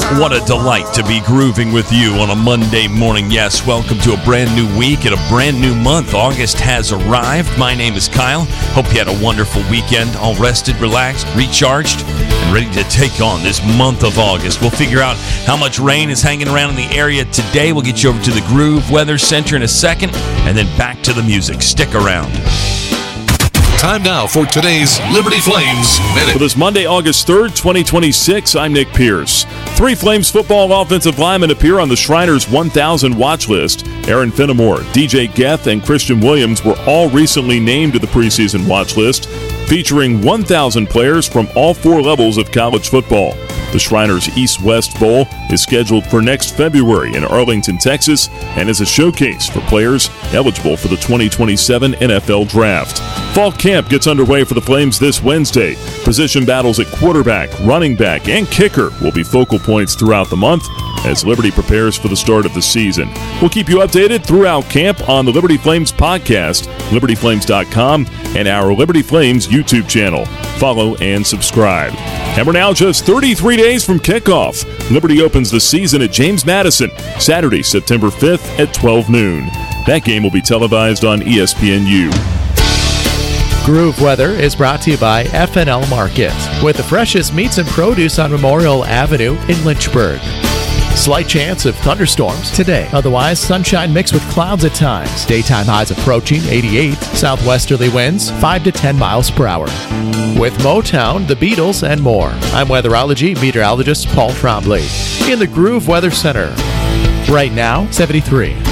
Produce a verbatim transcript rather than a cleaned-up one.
What a delight to be grooving with you on a Monday morning. Yes, welcome to a brand new week and a brand new month. August has arrived. My name is Kyle. Hope you had a wonderful weekend, all rested, relaxed, recharged, and ready to take on this month of August. We'll figure out how much rain is hanging around in the area today. We'll get you over to the Groove Weather Center in a second, and then back to the music. Stick around. Time now for today's Liberty Flames Minute. For this Monday, August third, twenty twenty-six, I'm Nick Pierce. Three Flames football offensive linemen appear on the Shriners one thousand watch list. Aaron Fenimore, D J Geth, and Christian Williams were all recently named to the preseason watch list, featuring one thousand players from all four levels of college football. The Shriners East-West Bowl is scheduled for next February in Arlington, Texas, and is a showcase for players eligible for the twenty twenty-seven N F L Draft. Fall camp gets underway for the Flames this Wednesday. Position battles at quarterback, running back, and kicker will be focal points throughout the month as Liberty prepares for the start of the season. We'll keep you updated throughout camp on the Liberty Flames podcast, liberty flames dot com, and our Liberty Flames YouTube channel. Follow and subscribe. And we're now just thirty-three days from kickoff. Liberty opens the season at James Madison, Saturday, September fifth at twelve noon. That game will be televised on E S P N U. Groove Weather is brought to you by F and L Market, with the freshest meats and produce on Memorial Avenue in Lynchburg. Slight chance of thunderstorms today. Otherwise, sunshine mixed with clouds at times. Daytime highs approaching eighty-eight. Southwesterly winds five to ten miles per hour. With Motown, the Beatles, and more, I'm weatherology meteorologist Paul Trombley in the Groove Weather Center. Right now, seventy-three.